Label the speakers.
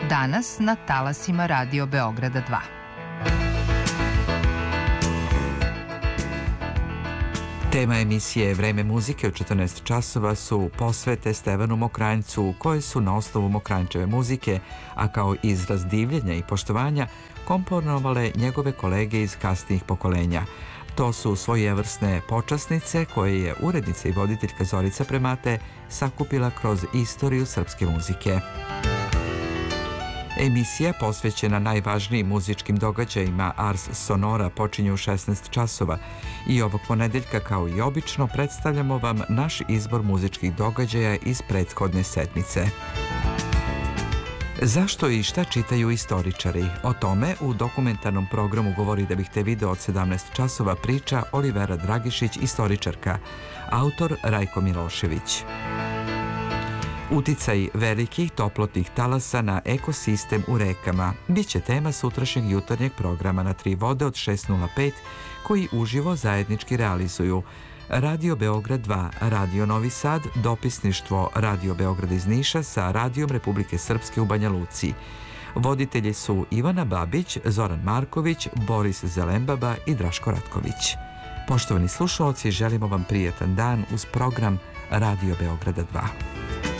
Speaker 1: danas na talasima Radio Beograda 2. Tema emisije Vreme muzike u 14 časova su posvete Stevanu Mokranjcu, koje su na osnovu Mokranjčeve muzike, a kao izraz divljenja i poštovanja, komponovale njegove kolege iz kasnijih pokolenja. To su svojevrsne počasnice koje je urednica i voditeljka Zorica Premate sakupila kroz istoriju srpske muzike. Emisija posvećena najvažnijim muzičkim događajima Ars Sonora počinje u 16 časova i ovog ponedeljka, kao i obično, predstavljamo vam naš izbor muzičkih događaja iz prethodne sedmice. Zašto i šta čitaju istoričari? O tome u dokumentarnom programu Govori da bih te video od 17 časova priča Olivera Dragišić, istoričarka, autor Rajko Milošević. Uticaj velikih toplotnih talasa na ekosistem u rekama biće tema sutrašnjeg jutarnjeg programa na 3 vode od 6:05 koji uživo zajednički realizuju Radio Beograd 2, Radio Novi Sad, dopisništvo Radio Beograd iz Niša sa Radijom Republike Srpske u Banja Luci. Voditelji su Ivana Babić, Zoran Marković, Boris Zelembaba i Draško Ratković. Poštovani slušaoci, želimo vam prijetan dan uz program Radio Beograda 2.